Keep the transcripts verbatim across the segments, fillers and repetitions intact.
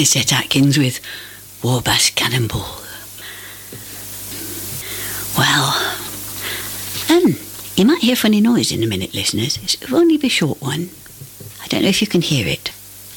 It's Chet Atkins with Warbash Cannonball. Well, um, you might hear a funny noise in a minute, listeners. It'll only be a short one. I don't know if you can hear it.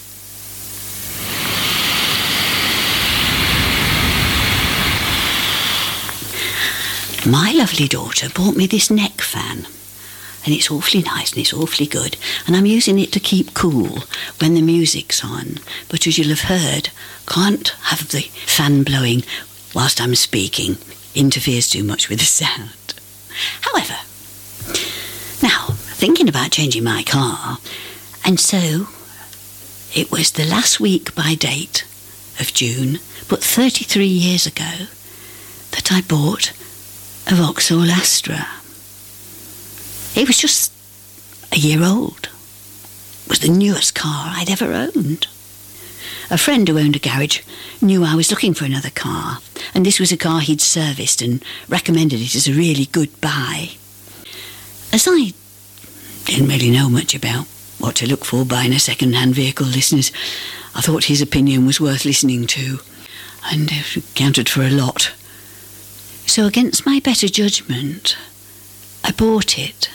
My lovely daughter bought me this neck fan, and it's awfully nice and it's awfully good, and I'm using it to keep cool when the music's on. But as you'll have heard, can't have the fan blowing whilst I'm speaking. Interferes too much with the sound. However, now, thinking about changing my car, and so it was the last week by date of June, but thirty-three years ago, that I bought a Vauxhall Astra. It was just a year old. It was the newest car I'd ever owned. A friend who owned a garage knew I was looking for another car, and this was a car he'd serviced and recommended it as a really good buy. As I didn't really know much about what to look for buying a second-hand vehicle, listeners, I thought his opinion was worth listening to, and it counted for a lot. So against my better judgment, I bought it.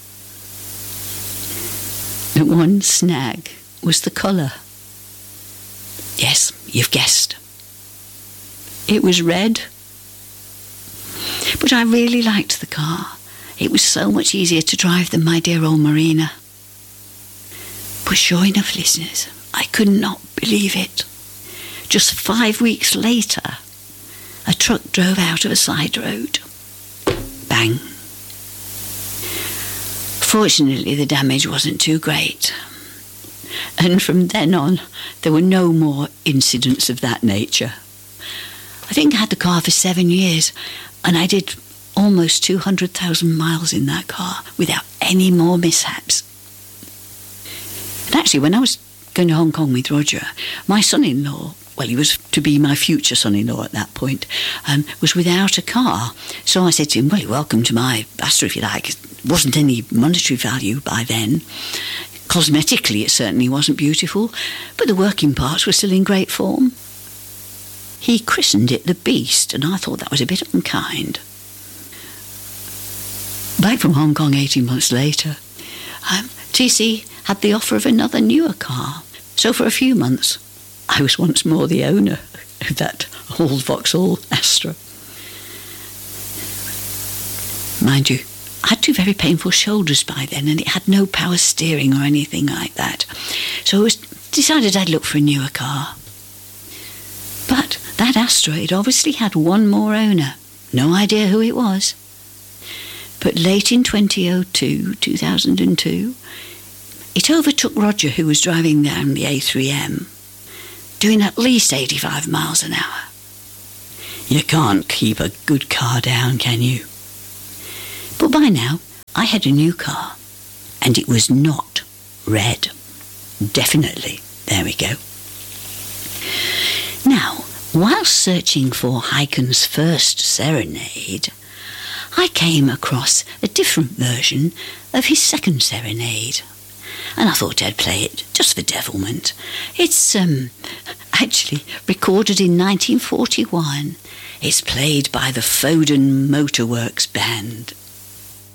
The one snag was the colour. Yes, you've guessed. It was red. But I really liked the car. It was so much easier to drive than my dear old Marina. But sure enough, listeners, I could not believe it. Just five weeks later, a truck drove out of a side road. Bang. Fortunately, the damage wasn't too great. And from then on, there were no more incidents of that nature. I think I had the car for seven years, and I did almost two hundred thousand miles in that car without any more mishaps. And actually, when I was going to Hong Kong with Roger, my son-in-law, well, he was to be my future son-in-law at that point, um, was without a car. So I said to him, well, you're welcome to my Astra if you like. It wasn't any monetary value by then. Cosmetically, it certainly wasn't beautiful, but the working parts were still in great form. He christened it the Beast, and I thought that was a bit unkind. Back from Hong Kong eighteen months later, um, T C had the offer of another newer car. So for a few months, I was once more the owner of that old Vauxhall Astra. Mind you, I had two very painful shoulders by then, and it had no power steering or anything like that. So it was decided I'd look for a newer car. But that Astra, it obviously had one more owner. No idea who it was. But late in twenty oh two, two thousand two, it overtook Roger, who was driving down the A three M, doing at least eighty-five miles an hour. You can't keep a good car down, can you? But by now, I had a new car, and it was not red. Definitely. There we go. Now, while searching for Hyken's first serenade, I came across a different version of his second serenade, and I thought I'd play it just for devilment. It's um, actually recorded in nineteen forty-one. It's played by the Foden Motorworks Band.